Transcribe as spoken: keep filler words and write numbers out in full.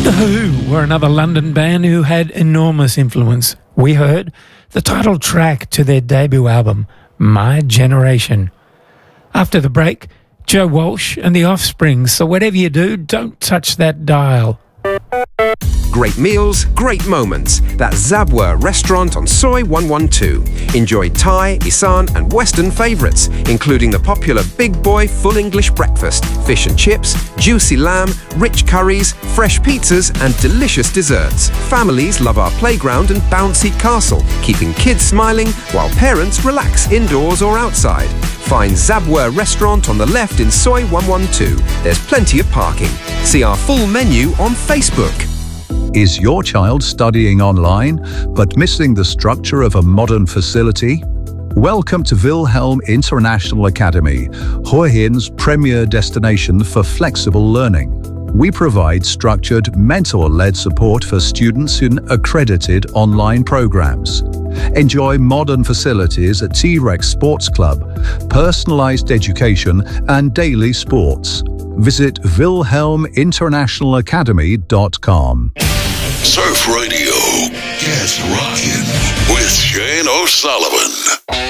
The Who were another London band who had enormous influence. We heard the title track to their debut album, My Generation. After the break, Joe Walsh and the Offspring, so whatever you do, don't touch that dial. Great meals, great moments. That's Zabwa Restaurant on Soy one twelve. Enjoy Thai, Isan and Western favourites, including the popular Big Boy Full English Breakfast, fish and chips, juicy lamb, rich curries, fresh pizzas and delicious desserts. Families love our playground and bouncy castle, keeping kids smiling while parents relax indoors or outside. Find Zabwa Restaurant on the left in Soy one twelve. There's plenty of parking. See our full menu on Facebook. Is your child studying online but missing the structure of a modern facility? Welcome to Wilhelm International Academy, Hua Hin's premier destination for flexible learning. We provide structured, mentor-led support for students in accredited online programs. Enjoy modern facilities at T-Rex Sports Club, personalized education and daily sports. Visit wilhelm international academy dot com. Surf Radio gets rockin' with Shane O'Sullivan.